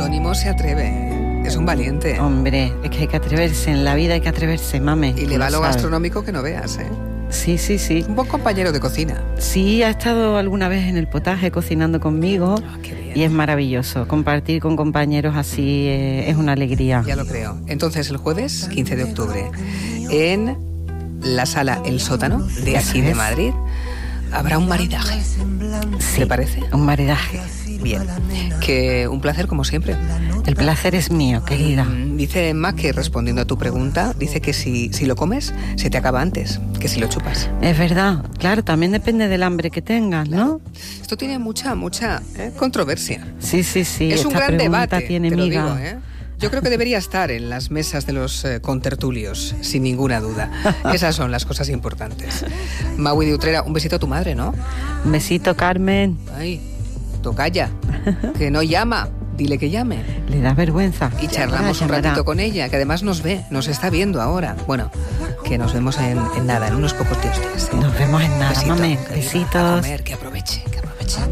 autónimo se atreve. Es un valiente. Hombre, es que hay que atreverse. En la vida hay que atreverse, mame. Y le va lo gastronómico que no veas, ¿eh? Sí, sí, sí. Un buen compañero de cocina. Sí, ha estado alguna vez en el potaje cocinando conmigo. Qué bien. Y es maravilloso. Compartir con compañeros así es una alegría. Ya lo creo. Entonces, el jueves 15 de octubre, en la sala El Sótano, de aquí de Madrid, habrá un maridaje. Sí, ¿Te parece? Un maridaje. Bien. Que un placer, como siempre. El placer es mío, querida. Dice Emma que, respondiendo a tu pregunta, dice que si lo comes, se te acaba antes que si lo chupas. Es verdad. Claro, también depende del hambre que tengas, ¿no? Esto tiene mucha controversia. Sí, sí, sí. Es un gran debate, tiene te lo miga. digo, ¿eh? Yo creo que debería estar en las mesas de los contertulios, sin ninguna duda. Esas son las cosas importantes. Maui de Utrera, un besito a tu madre, ¿no? Un besito, Carmen. Ay, tocaya, que no llama. Dile que llame. Le da vergüenza. Y charlamos un ratito con ella, que además nos ve, nos está viendo ahora. Bueno, que nos vemos en nada, en unos pocos días. Nos vemos en nada, Besito, mame. querida. Besitos. A comer, que aproveche, que aproveche.